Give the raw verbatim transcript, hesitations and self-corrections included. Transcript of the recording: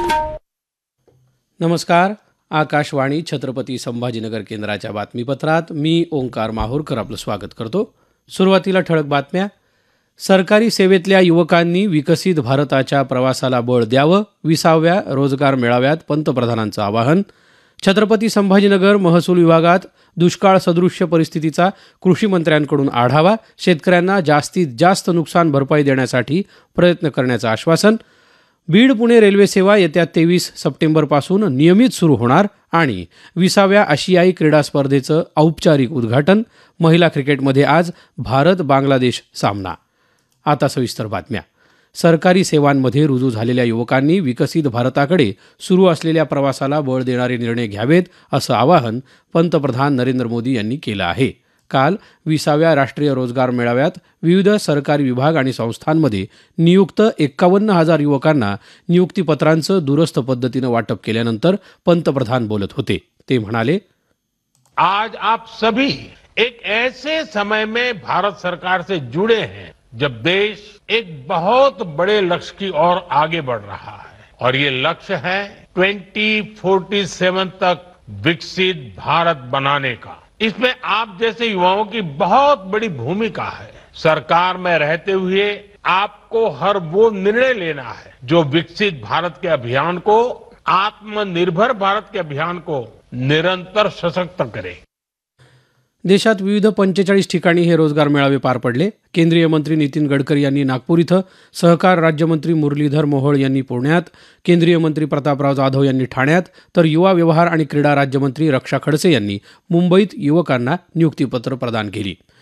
नमस्कार. आकाशवाणी छत्रपती संभाजीनगर केंद्राच्या बातमीपत्रात मी ओंकार माहूरकर आपलं स्वागत करतो. सुरुवातीला ठळक बातम्या. सरकारी सेवेतल्या युवकांनी विकसित भारताच्या प्रवासाला बळ द्यावं, विसाव्या रोजगार मेळाव्यात पंतप्रधानांचं आवाहन. छत्रपती संभाजीनगर महसूल विभागात दुष्काळ सदृश्य परिस्थितीचा कृषी मंत्र्यांकडून आढावा, शेतकऱ्यांना जास्तीत जास्त नुकसान भरपाई देण्यासाठी प्रयत्न करण्याचं आश्वासन. बीड पुणे रेल्वे सेवा येत्या तेवीस सप्टेंबरपासून नियमित सुरू होणार आणि विसाव्या आशियाई क्रीडा स्पर्धेचं औपचारिक उद्घाटन. महिला क्रिकेटमध्ये आज भारत बांगलादेश सामना. आता सविस्तर बातम्या. सरकारी सेवांमध्ये रुजू झालेल्या युवकांनी विकसित भारताकडे सुरू असलेल्या प्रवासाला बळ देणारे निर्णय घ्यावेत, असं आवाहन पंतप्रधान नरेंद्र मोदी यांनी केलं आहे. काल विसाव्या राष्ट्रीय रोजगार मेळाव्यात विविध सरकारी विभाग आणि संस्थांमध्ये नियुक्त एक्कावन्न हजार युवकांना नियुक्तीपत्रांचं दूरस्थ पद्धतीनं वाटप केल्यानंतर पंतप्रधान बोलत होते. ते म्हणाले, आज आप सभी एक ऐसे समय में भारत सरकार से जुड़े हैं जब देश एक बहुत बड़े लक्ष्य की ओर आगे बढ़ रहा है और ये लक्ष्य है ट्वेंटी फोर्टी सेवन तक विकसित भारत बनाने का. इसमें आप जैसे युवाओं की बहुत बड़ी भूमिका है. सरकार में रहते हुए आपको हर वो निर्णय लेना है जो विकसित भारत के अभियान को, आत्मनिर्भर भारत के अभियान को निरंतर सशक्त करे. देशात विविध पंचेचाळीस ठिकाणी हे रोजगार मेळावे पार पडले. केंद्रीय मंत्री नितीन गडकरी यांनी नागपूर इथं, सहकार राज्यमंत्री मुरलीधर मोहोळ यांनी पुण्यात, केंद्रीय मंत्री प्रतापराव जाधव यांनी ठाण्यात, तर युवा व्यवहार आणि क्रीडा राज्यमंत्री रक्षा खडसे यांनी मुंबईत युवकांना नियुक्तीपत्र प्रदान केली.